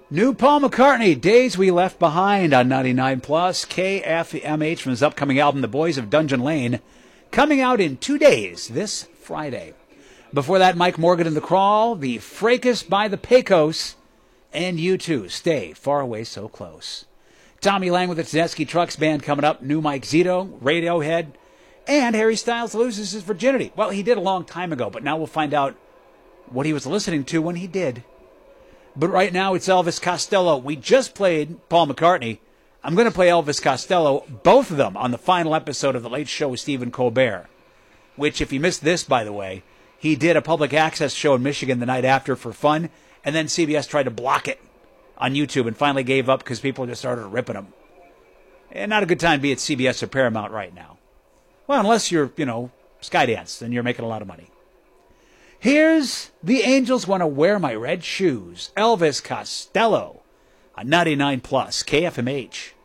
New Paul McCartney, Days We Left Behind on 99 Plus, KFMH from his upcoming album, The Boys of Dungeon Lane, coming out in 2 days, this Friday. Before that, Mike Morgan and The Crawl, The Fracas by the Pecos, and U2, Stay Far Away So Close. Tommy Lang with the Tedeschi Trucks Band coming up, new Mike Zito, Radiohead, and Harry Styles loses his virginity. Well, he did a long time ago, but now we'll find out what he was listening to when he did. But right now, it's Elvis Costello. We just played Paul McCartney. I'm going to play Elvis Costello, both of them, on the final episode of The Late Show with Stephen Colbert, which, if you missed this, by the way, he did a public access show in Michigan the night after for fun, and then CBS tried to block it on YouTube and finally gave up because people just started ripping him. And not a good time to be at CBS or Paramount right now. Well, unless you're, Skydance, then you're making a lot of money. Here's The Angels Want to Wear My Red Shoes, Elvis Costello on 99 Plus, KFMH.